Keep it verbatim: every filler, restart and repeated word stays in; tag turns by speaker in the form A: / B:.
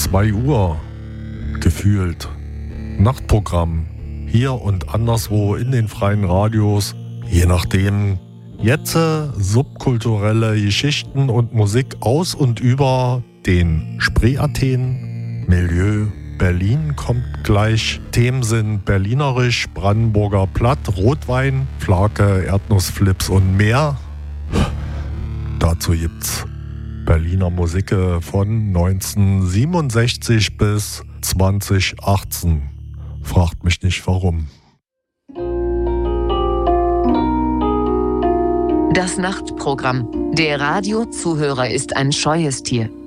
A: zwei Uhr gefühlt. Nachtprogramm hier und anderswo in den freien Radios, je nachdem. Jetzt äh, subkulturelle Geschichten und Musik aus und über den Spree-Athen, Milieu, Berlin kommt gleich. Themen sind berlinerisch, Brandenburger Platt, Rotwein, Flake, Erdnussflips und mehr. Dazu gibt's Berliner Musik von neunzehnhundertsiebenundsechzig bis zweitausendachtzehn. Fragt mich nicht warum.
B: Das Nachtprogramm. Der Radiozuhörer ist ein scheues Tier.